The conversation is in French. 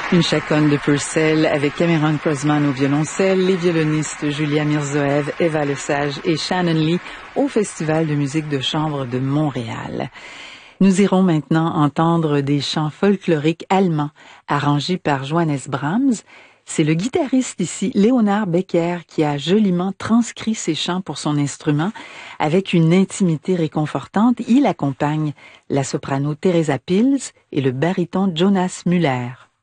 Une chaconne de Purcell avec Cameron Crosman au violoncelle, les violonistes Julia Mirzoev, Eva Lesage et Shannon Lee au Festival de musique de chambre de Montréal. Nous irons maintenant entendre des chants folkloriques allemands arrangés par Johannes Brahms. C'est le guitariste ici, Leonard Becker, qui a joliment transcrit ces chants pour son instrument avec une intimité réconfortante. Il accompagne la soprano Teresa Pils et le baryton Jonas Müller.